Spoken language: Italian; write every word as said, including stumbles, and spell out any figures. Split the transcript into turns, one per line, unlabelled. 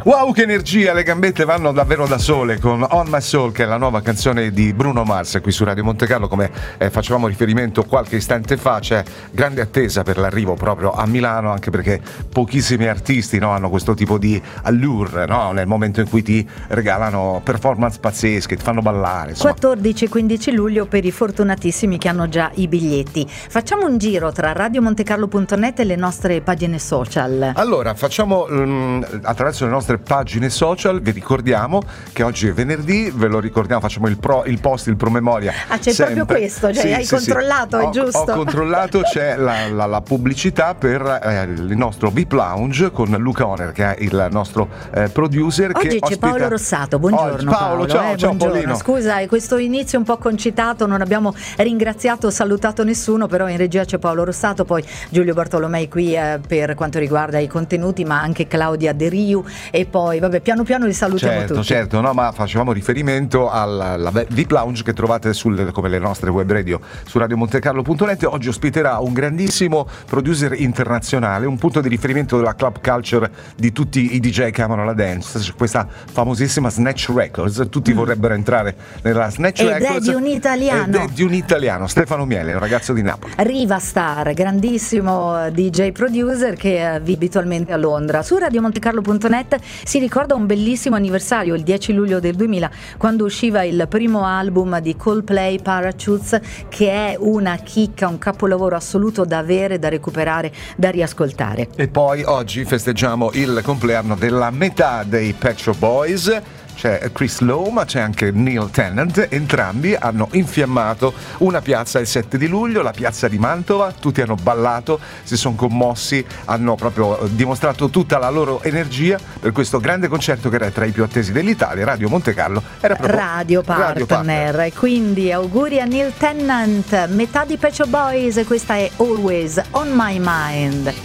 Wow, che energia, le gambette vanno davvero da sole con On My Soul, che è la nuova canzone di Bruno Mars qui su Radio Monte Carlo. Come eh, facevamo riferimento qualche istante fa, c'è grande attesa per l'arrivo proprio a Milano, anche perché pochissimi artisti, no, hanno questo tipo di allure, no, nel momento in cui ti regalano performance pazzesche, ti fanno ballare, insomma.
quattordici e quindici luglio per i fortunatissimi che hanno già i biglietti. Facciamo un giro tra radio montecarlo punto net e le nostre pagine social.
Allora, facciamo um, attraverso le nostre pagine social, vi ricordiamo che oggi è venerdì, ve lo ricordiamo, facciamo il, pro, il post, il promemoria.
Ah, c'è
sempre.
proprio questo, cioè
sì,
hai
sì,
controllato,
sì.
è
ho,
giusto?
Ho controllato, c'è la, la, la pubblicità per eh, il nostro V I P Lounge con Luca Oner, che è il nostro eh, producer.
Oggi
che
c'è
ospita...
Paolo Rossato, buongiorno
Oggi, Paolo,
Paolo,
ciao,
eh,
ciao
buongiorno.
Paolino.
Scusa, questo inizio un po' concitato, non abbiamo ringraziato, salutato nessuno, però in regia c'è Paolo Rossato, poi Giulio Bartolomei qui eh, per quanto riguarda i contenuti, ma anche Claudia De Riu, e poi vabbè, piano piano li salutiamo
certo,
tutti.
Certo, no, ma facevamo riferimento alla V I P Lounge che trovate sul, come le nostre web radio su radio montecarlo punto net. Oggi ospiterà un grandissimo producer internazionale, un punto di riferimento della club culture di tutti i D J che amano la dance, questa famosissima Snatch Records. Tutti mm. vorrebbero entrare nella Snatch
ed
Records.
Ed è di un italiano.
Ed è di un italiano, Stefano Miele, un ragazzo di Napoli.
Riva Star, grandissimo D J producer che vive abitualmente a Londra. Su radio montecarlo punto net si ricorda un bellissimo anniversario, il dieci luglio del duemila, quando usciva il primo album di Coldplay, Parachutes, che è una chicca, un capolavoro assoluto da avere, da recuperare, da riascoltare.
E poi oggi festeggiamo il compleanno della metà dei Pet Shop Boys. C'è Chris Lowe, ma c'è anche Neil Tennant. Entrambi hanno infiammato una piazza il sette di luglio, la piazza di Mantova. Tutti hanno ballato, si sono commossi, hanno proprio dimostrato tutta la loro energia per questo grande concerto che era tra i più attesi dell'Italia. Radio Monte Carlo era proprio
radio partner,
radio partner.
E quindi auguri a Neil Tennant, metà di Pet Shop Boys, e questa è Always on My Mind.